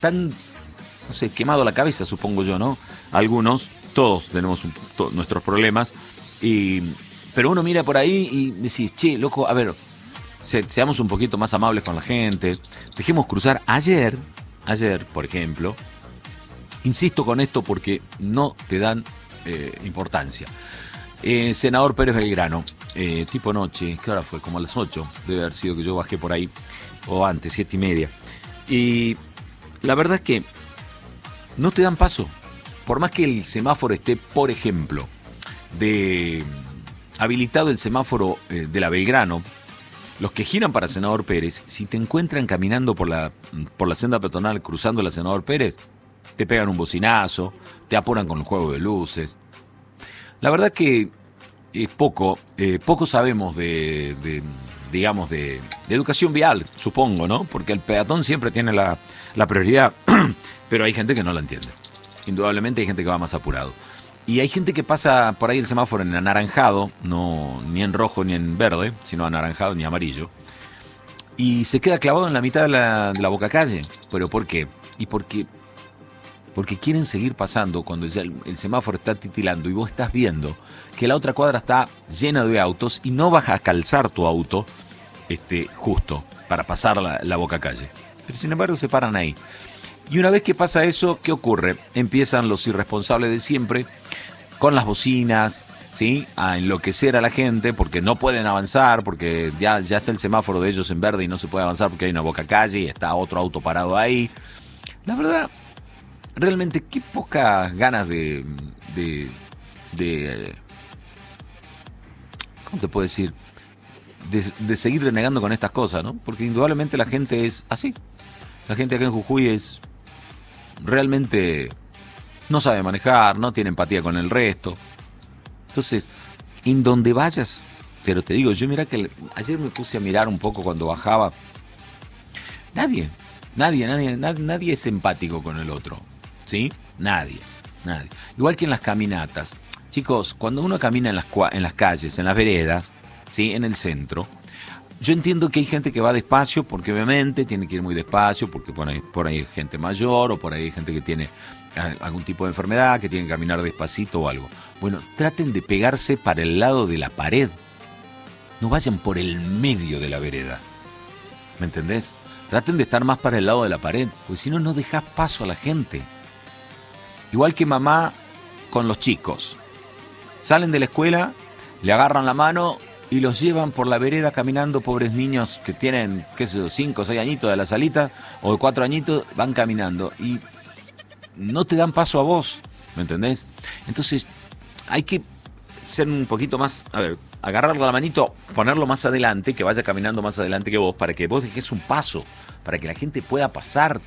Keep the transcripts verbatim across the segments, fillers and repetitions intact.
tan, no sé, quemado la cabeza, supongo yo, ¿no? Algunos, todos tenemos un, to, nuestros problemas, y, pero uno mira por ahí y decís, che, loco, a ver, se, seamos un poquito más amables con la gente, dejemos cruzar. Ayer, ayer, por ejemplo, insisto con esto porque no te dan eh, importancia. Eh, senador Pérez Belgrano, eh, tipo noche, ¿qué hora fue? Como a las ocho, debe haber sido que yo bajé por ahí, o antes, siete y media. Y la verdad es que no te dan paso. Por más que el semáforo esté, por ejemplo, de habilitado el semáforo eh, de la Belgrano, los que giran para Senador Pérez, si te encuentran caminando por la, por la senda peatonal cruzando la Senador Pérez, te pegan un bocinazo, te apuran con el juego de luces. La verdad que eh, poco, eh, poco sabemos de, de digamos, de, de educación vial, supongo, ¿no? Porque el peatón siempre tiene la, la prioridad, pero hay gente que no la entiende. Indudablemente hay gente que va más apurado. Y hay gente que pasa por ahí el semáforo en anaranjado, no ni en rojo ni en verde, sino anaranjado ni amarillo, y se queda clavado en la mitad de la, de la bocacalle. ¿Pero por qué? Y porque... Porque quieren seguir pasando cuando ya el, el semáforo está titilando y vos estás viendo que la otra cuadra está llena de autos y no vas a calzar tu auto este, justo para pasar la, la bocacalle. Pero sin embargo se paran ahí. Y una vez que pasa eso, ¿qué ocurre? Empiezan los irresponsables de siempre con las bocinas, ¿sí? A enloquecer a la gente porque no pueden avanzar, porque ya, ya está el semáforo de ellos en verde y no se puede avanzar porque hay una bocacalle y está otro auto parado ahí. La verdad... Realmente, qué pocas ganas de, de, de, ¿cómo te puedo decir? De, de seguir renegando con estas cosas, ¿no? Porque indudablemente la gente es así. La gente acá en Jujuy es realmente no sabe manejar, no tiene empatía con el resto. Entonces, en donde vayas, pero te digo, yo mira que ayer me puse a mirar un poco cuando bajaba. Nadie, nadie, nadie, nadie, nadie es empático con el otro. ¿Sí? Nadie, nadie. Igual que en las caminatas. Chicos, cuando uno camina en las, en las calles, en las veredas, ¿sí? En el centro, yo entiendo que hay gente que va despacio porque obviamente tiene que ir muy despacio, porque por ahí, por ahí hay gente mayor o por ahí hay gente que tiene algún tipo de enfermedad, que tiene que caminar despacito o algo. Bueno, traten de pegarse para el lado de la pared. No vayan por el medio de la vereda. ¿Me entendés? Traten de estar más para el lado de la pared, porque si no, no dejás paso a la gente. Igual que mamá con los chicos. Salen de la escuela, le agarran la mano y los llevan por la vereda caminando, pobres niños que tienen, qué sé yo, cinco o seis añitos de la salita, o de cuatro añitos, van caminando. Y no te dan paso a vos, ¿me entendés? Entonces, hay que ser un poquito más, a ver, agarrarlo a la manito, ponerlo más adelante, que vaya caminando más adelante que vos, para que vos dejes un paso, para que la gente pueda pasar,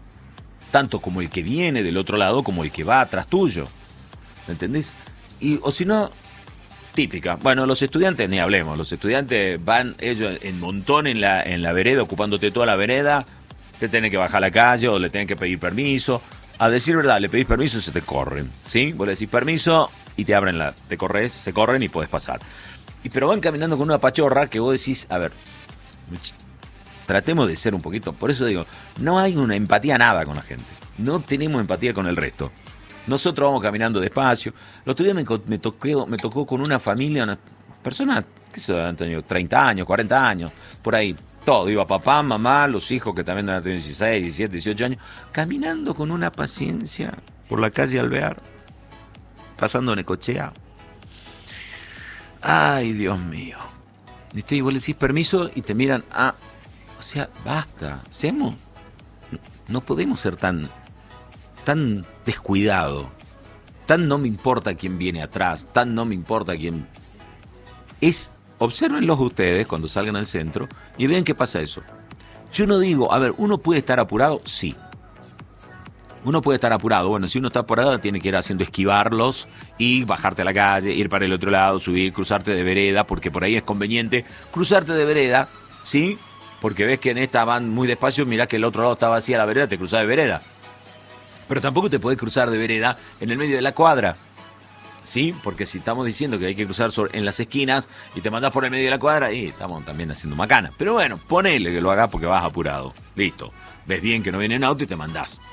tanto como el que viene del otro lado como el que va atrás tuyo. ¿Me entendés? Y, o si no, típica. Bueno, los estudiantes, ni hablemos. Los estudiantes van ellos en montón en la, en la vereda, ocupándote toda la vereda. Te tienen que bajar a la calle o le tienen que pedir permiso. A decir verdad, le pedís permiso y se te corren. ¿Sí? Vos le decís permiso y te abren la... Te corres, se corren y podés pasar. Y, pero van caminando con una pachorra que vos decís, a ver... Tratemos de ser un poquito, por eso digo, no hay una empatía nada con la gente. No tenemos empatía con el resto. Nosotros vamos caminando despacio. El otro día me, me, tocó, me tocó con una familia, una persona, qué sé yo, han tenido treinta años, cuarenta años, por ahí, todo. Iba papá, mamá, los hijos que también han tenido dieciséis, diecisiete, dieciocho años, caminando con una paciencia por la calle Alvear, pasando Necochea. Ay, Dios mío. Y vos le decís permiso y te miran, ah, o sea, basta, seamos, no podemos ser tan, tan descuidados, tan no me importa quién viene atrás, tan no me importa quién... Es, obsérvenlos ustedes cuando salgan al centro y vean qué pasa eso. Yo no digo, a ver, ¿uno puede estar apurado? Sí. Uno puede estar apurado, bueno, si uno está apurado tiene que ir haciendo esquivarlos y bajarte a la calle, ir para el otro lado, subir, cruzarte de vereda, porque por ahí es conveniente cruzarte de vereda, ¿sí? Porque ves que en esta van muy despacio, mirá que el otro lado está vacía la vereda, te cruzás de vereda. Pero tampoco te podés cruzar de vereda en el medio de la cuadra, ¿sí? Porque si estamos diciendo que hay que cruzar sobre, en las esquinas y te mandás por el medio de la cuadra, y estamos también haciendo macana. Pero bueno, ponele que lo hagas porque vas apurado. Listo. Ves bien que no viene en auto y te mandás.